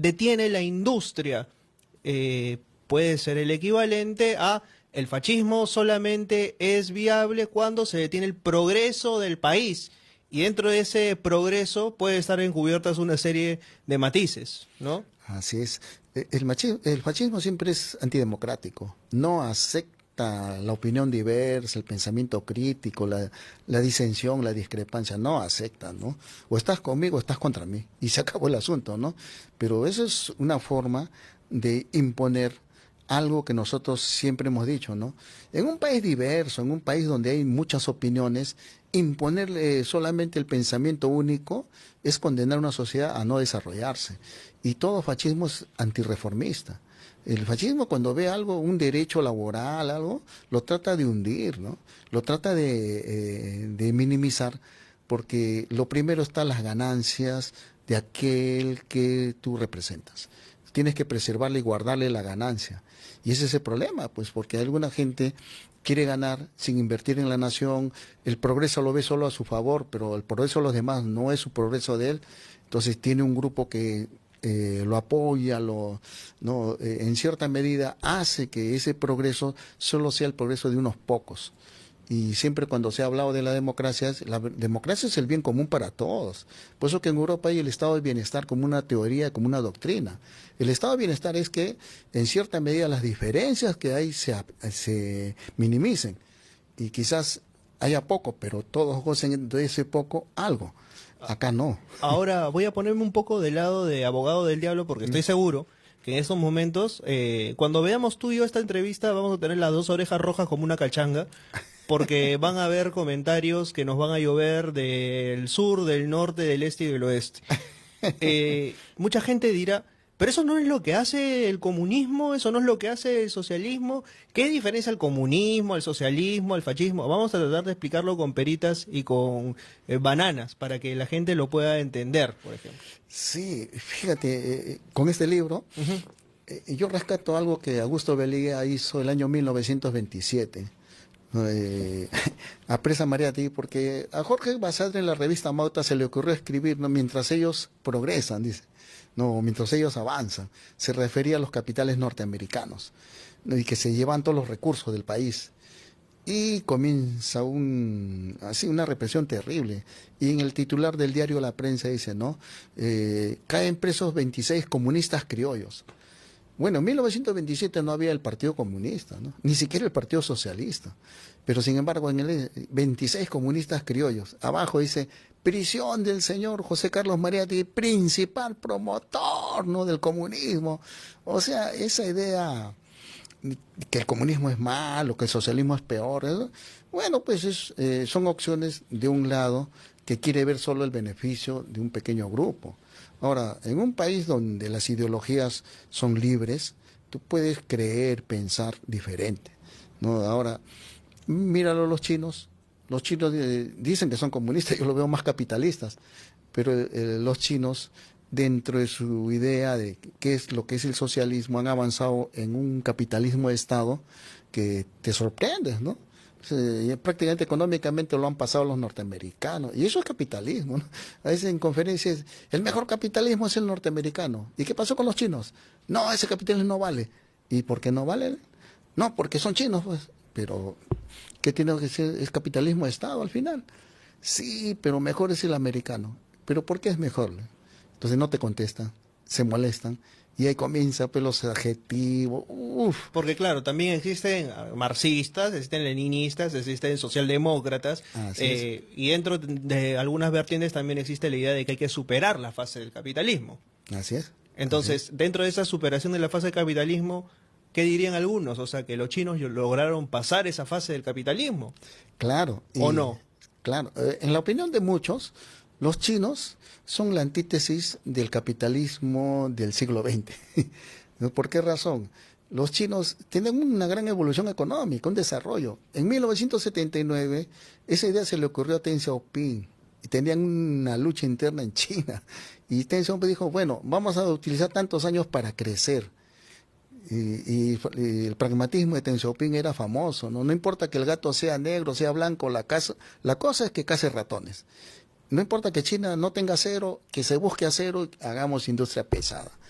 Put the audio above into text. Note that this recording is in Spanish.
detiene la industria. Puede ser el equivalente a el fascismo solamente es viable cuando se detiene el progreso del país. Y dentro de ese progreso puede estar encubiertas una serie de matices, ¿no? Así es. El fascismo siempre es antidemocrático. No acepta la opinión diversa, el pensamiento crítico, la disensión, la discrepancia. No acepta, ¿no? O estás conmigo o estás contra mí. Y se acabó el asunto, ¿no? Pero eso es una forma de imponer algo que nosotros siempre hemos dicho, ¿no? En un país diverso, en un país donde hay muchas opiniones, imponerle solamente el pensamiento único es condenar a una sociedad a no desarrollarse. Y todo fascismo es antirreformista. El fascismo, cuando ve algo, un derecho laboral, algo, lo trata de hundir, ¿no? Lo trata de minimizar, porque lo primero están las ganancias de aquel que tú representas. Tienes que preservarle y guardarle la ganancia. Y ese es el problema, pues, porque alguna gente quiere ganar sin invertir en la nación, el progreso lo ve solo a su favor, pero el progreso de los demás no es su progreso de él. Entonces tiene un grupo que lo apoya, en cierta medida hace que ese progreso solo sea el progreso de unos pocos. Y siempre cuando se ha hablado de la democracia es el bien común para todos. Por eso que en Europa hay el estado de bienestar como una teoría, como una doctrina. El estado de bienestar es que en cierta medida las diferencias que hay se minimicen. Y quizás haya poco, pero todos gocen de ese poco algo. Acá no. Ahora voy a ponerme un poco del lado de abogado del diablo porque estoy seguro que en estos momentos, cuando veamos tú y yo esta entrevista, vamos a tener las dos orejas rojas como una cachanga, porque van a haber comentarios que nos van a llover del sur, del norte, del este y del oeste. Mucha gente dirá, pero eso no es lo que hace el comunismo, eso no es lo que hace el socialismo. ¿Qué diferencia el comunismo, el socialismo, el fascismo? Vamos a tratar de explicarlo con peritas y con bananas para que la gente lo pueda entender, por ejemplo. Sí, fíjate, con este libro yo rescato algo que Augusto Belliga hizo el año 1927. Apresa Mariátegui, porque a Jorge Basadre en la revista Mauta se le ocurrió escribir, ¿no? Mientras ellos progresan, dice, no, mientras ellos avanzan, se refería a los capitales norteamericanos, ¿no? Y que se llevan todos los recursos del país. Y comienza una represión terrible. Y en el titular del diario La Prensa dice, ¿no? Caen presos 26 comunistas criollos. Bueno, en 1927 no había el Partido Comunista, ¿no? Ni siquiera el Partido Socialista. Pero sin embargo, en el 26 comunistas criollos. Abajo dice, prisión del señor José Carlos Mariátegui, principal promotor, ¿no?, del comunismo. O sea, esa idea que el comunismo es malo, que el socialismo es peor, ¿no? Bueno, pues son opciones de un lado que quiere ver solo el beneficio de un pequeño grupo. Ahora, en un país donde las ideologías son libres, tú puedes creer, pensar diferente, ¿no? Ahora, míralo los chinos dicen que son comunistas, yo los veo más capitalistas, pero los chinos, dentro de su idea de qué es lo que es el socialismo, han avanzado en un capitalismo de Estado que te sorprende, ¿no? Prácticamente económicamente lo han pasado los norteamericanos, y eso es capitalismo, ¿no? A veces en conferencias, el mejor capitalismo es el norteamericano. ¿Y qué pasó con los chinos? No, ese capitalismo no vale. ¿Y por qué no vale? No, porque son chinos, pues. Pero, ¿qué tiene que ser? Es capitalismo de Estado al final. Sí, pero mejor es el americano. ¿Pero por qué es mejor? Entonces no te contestan, se molestan. Y ahí comienza pues los adjetivos. Uf. Porque claro, también existen marxistas, existen leninistas, existen socialdemócratas, y dentro de algunas vertientes también existe la idea de que hay que superar la fase del capitalismo. Así es. Entonces, así es. Dentro de esa superación de la fase del capitalismo, ¿qué dirían algunos? O sea, que los chinos lograron pasar esa fase del capitalismo. Claro. ¿O no? Claro. En la opinión de muchos, los chinos son la antítesis del capitalismo del siglo XX. ¿Por qué razón? Los chinos tienen una gran evolución económica, un desarrollo. En 1979, esa idea se le ocurrió a Deng Xiaoping, y tenían una lucha interna en China. Y Deng Xiaoping dijo, bueno, vamos a utilizar tantos años para crecer. Y el pragmatismo de Deng Xiaoping era famoso, ¿no? No importa que el gato sea negro, sea blanco, la cosa es que case ratones. No importa que China no tenga acero, que se busque acero, hagamos industria pesada.